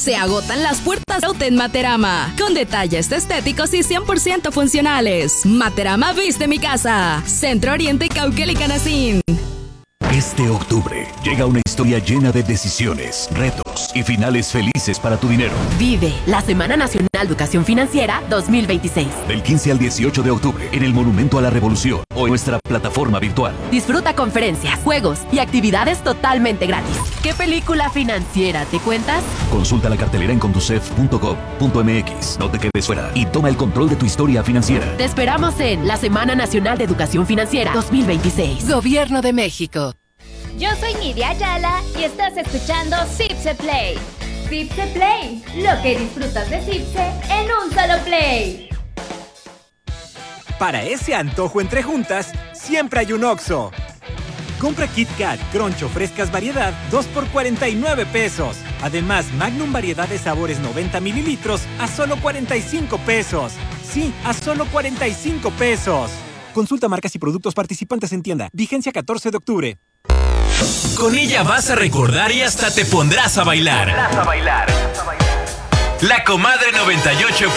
Se agotan las puertas out en Materama, con detalles estéticos y 100% funcionales. Materama viste mi casa. Centro Oriente, Cauquel y Canacín. Este octubre llega una historia llena de decisiones, retos y finales felices para tu dinero. Vive la Semana Nacional de Educación Financiera 2026. Del 15 al 18 de octubre en el Monumento a la Revolución o en nuestra plataforma virtual. Disfruta conferencias, juegos y actividades totalmente gratis. ¿Qué película financiera te cuentas? Consulta la cartelera en conducef.gov.mx. No te quedes fuera y toma el control de tu historia financiera. Te esperamos en la Semana Nacional de Educación Financiera 2026. Gobierno de México. Yo soy Nidia Ayala y estás escuchando Zipse Play. Zipse Play, lo que disfrutas de Zipse en un solo play. Para ese antojo entre juntas, siempre hay un Oxxo. Compra Kit Kat, Crunch o frescas variedad, 2 por 49 pesos. Además, Magnum variedad de sabores 90 mililitros a solo 45 pesos. Sí, a solo 45 pesos. Consulta marcas y productos participantes en tienda. Vigencia 14 de octubre. Con ella vas a recordar y hasta te pondrás a bailar. La Comadre 98.